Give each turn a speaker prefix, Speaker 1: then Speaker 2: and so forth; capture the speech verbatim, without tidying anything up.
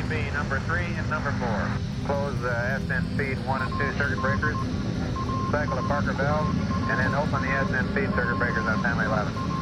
Speaker 1: be number three and number four. Close uh, S N speed one and two circuit breakers, cycle the Parker valve, and then open the S N speed circuit breakers on family eleven.